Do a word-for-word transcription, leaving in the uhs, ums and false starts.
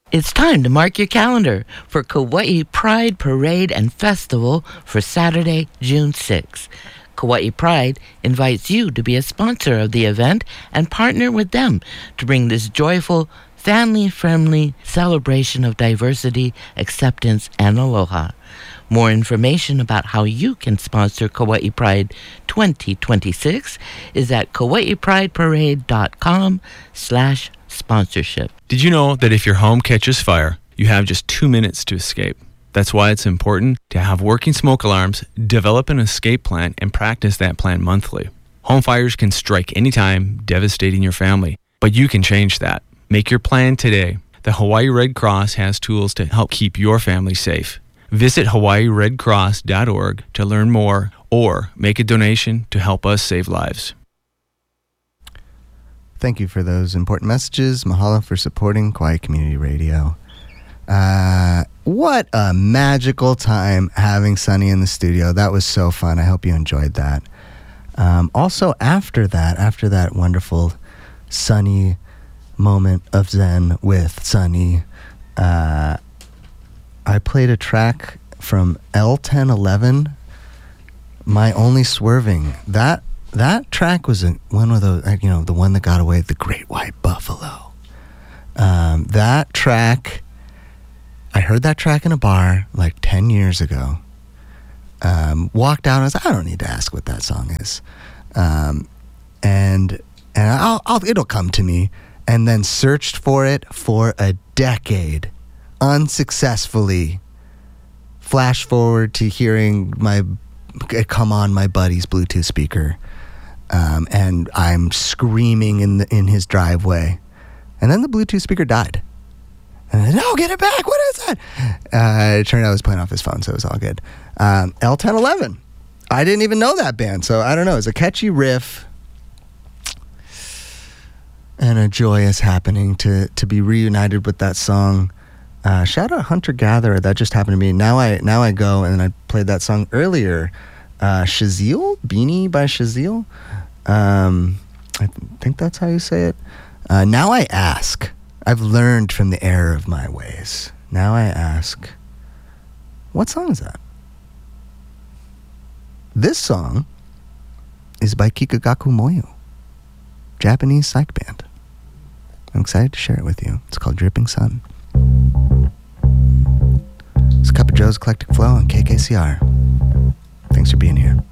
It's time to mark your calendar for Kauai Pride Parade and Festival for Saturday, June sixth. Kauai Pride invites you to be a sponsor of the event and partner with them to bring this joyful, family-friendly celebration of diversity, acceptance, and aloha. More information about how you can sponsor Kauai Pride twenty twenty-six is at kauaiprideparade.com slash sponsorship. Did you know that if your home catches fire, you have just two minutes to escape? That's why it's important to have working smoke alarms, develop an escape plan, and practice that plan monthly. Home fires can strike anytime, devastating your family, but you can change that. Make your plan today. The Hawaii Red Cross has tools to help keep your family safe. Visit hawaii red cross dot org to learn more or make a donation to help us save lives. Thank you for those important messages. Mahalo for supporting Kauai Community Radio. Uh, what a magical time having Sunny in the studio. That was so fun. I hope you enjoyed that. Um, also, after that, after that wonderful Sunny moment of Zen with Sunny, uh, I played a track from L ten eleven, My Only Swerving. That that track was a, one of those, you know, the one that got away, the Great White Buffalo. Um, that track, I heard that track in a bar like ten years ago. Um, walked out and I was like, I don't need to ask what that song is. Um, and and I'll, I'll it'll come to me. And then searched for it for a decade. Unsuccessfully. Flash forward to hearing my it come on my buddy's Bluetooth speaker, um, and I'm screaming in the in his driveway, and then the Bluetooth speaker died. And I said, "No, get it back! What is that?" Uh, it turned out I was playing off his phone, so it was all good. Um, L ten eleven. I didn't even know that band, so I don't know. It's a catchy riff. And a joyous happening to to be reunited with that song. Uh, shout out Hunter Gatherer. That just happened to me. Now I now I go and I played that song earlier. Uh, Shazil? Beanie by Shazil? Um, I th- think that's how you say it. Uh, now I ask. I've learned from the error of my ways. Now I ask, what song is that? This song is by Kikagaku Moyo, Japanese psych band. I'm excited to share it with you. It's called Dripping Sun. It's a Cup of Joe's Eclectic Flow on K K C R. Thanks for being here.